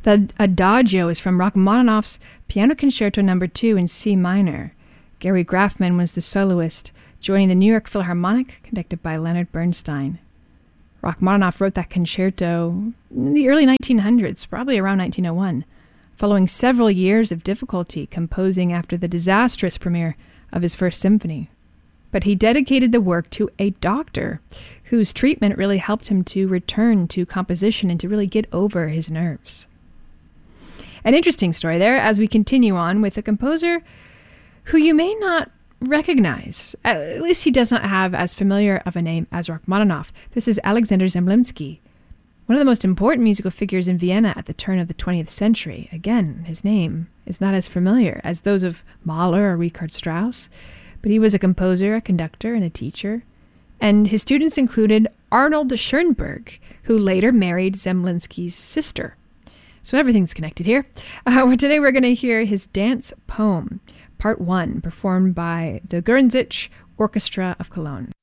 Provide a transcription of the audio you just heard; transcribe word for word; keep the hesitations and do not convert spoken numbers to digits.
The Adagio is from Rachmaninoff's Piano Concerto Number two in C minor. Gary Grafman was the soloist, joining the New York Philharmonic, conducted by Leonard Bernstein. Rachmaninoff wrote that concerto in the early nineteen hundreds, probably around nineteen oh one, following several years of difficulty composing after the disastrous premiere of his first symphony. But he dedicated the work to a doctor whose treatment really helped him to return to composition and to really get over his nerves. An interesting story there as we continue on with a composer who you may not recognize. At least he does not have as familiar of a name as Rachmaninoff. This is Alexander Zemlinsky, one of the most important musical figures in Vienna at the turn of the twentieth century. Again, his name is not as familiar as those of Mahler or Richard Strauss, but he was a composer, a conductor, and a teacher. And his students included Arnold Schoenberg, who later married Zemlinsky's sister. So everything's connected here. Uh, today we're going to hear his dance poem, Part one, performed by the Guernsey Orchestra of Cologne.